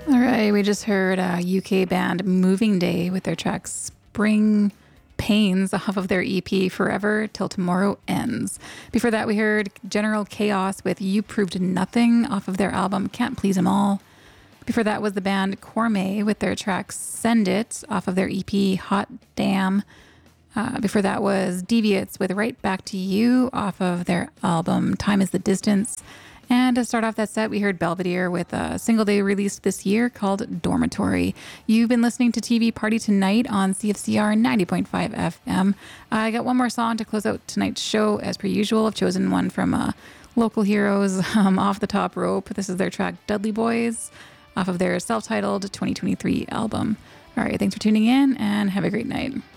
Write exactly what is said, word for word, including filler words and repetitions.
All right, we just heard uh, U K band Moving Day with their track Spring Pains off of their E P Forever Till Tomorrow Ends. Before that, we heard General Chaos with You Proved Nothing off of their album Can't Please 'Em All. Before that was the band Cormay with their track Send It off of their E P Hot Damn. Uh, before that was Deviates with Right Back to You off of their album Time is the Distance. And to start off that set, we heard Belvedere with a single they released this year called Dormitory. You've been listening to T V Party Tonight on C F C R ninety point five F M. I got one more song to close out tonight's show. As per usual, I've chosen one from uh, Local Heroes, um, Off the Top Rope. This is their track Dudley Boys off of their self-titled twenty twenty-three album. All right, thanks for tuning in and have a great night.